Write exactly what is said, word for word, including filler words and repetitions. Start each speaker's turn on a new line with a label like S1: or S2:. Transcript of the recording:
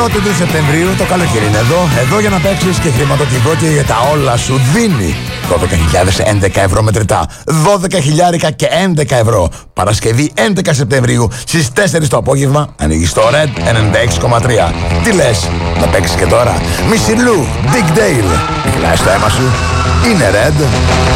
S1: πρώτη του Σεπτεμβρίου το καλοκαίρι είναι εδώ. Εδώ για να παίξεις και χρηματοκιβώτια και για τα όλα σου δίνει δώδεκα χιλιάδες έντεκα ευρώ μετρητά. δώδεκα χιλιάρικα και έντεκα ευρώ. Παρασκευή έντεκα Σεπτεμβρίου στις τέσσερις το απόγευμα ανοίγει στο Red ενενήντα έξι κόμμα τρία. Τι λες, να παίξεις και τώρα? Μισιλού, Dick Dale. Μιλάει στο αίμα σου. Είναι Red.